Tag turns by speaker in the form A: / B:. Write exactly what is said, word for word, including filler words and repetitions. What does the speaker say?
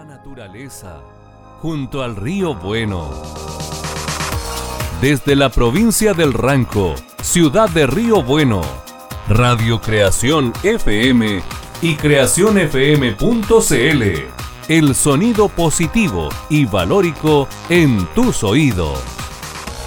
A: la naturaleza, junto al río Bueno. Desde la provincia del Ranco, ciudad de Río Bueno, Radio Creación F M y creación f m punto c l. El sonido positivo y valórico en tus oídos.